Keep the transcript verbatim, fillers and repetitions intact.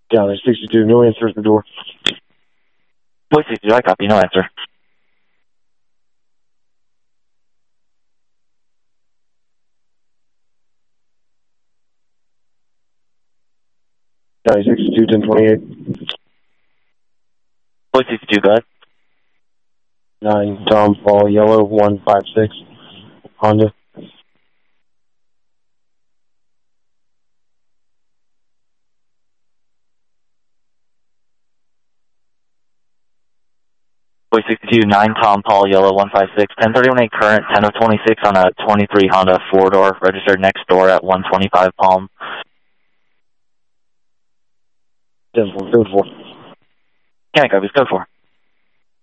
Galley sixty-two, no answer at the door. Boy sixty-two, I copy, no answer. Galley sixty-two, ten twenty-eight. Boy sixty-two, go ahead. nine, Tom, Paul, Yellow, one five six, Honda. Boy sixty-two, nine, Tom, Paul, Yellow, one five six, ten thirty-one eight current, ten of twenty-six on a twenty-three Honda four-door, registered next door at one twenty-five Palm. ten four, code four. Can't copies, code four.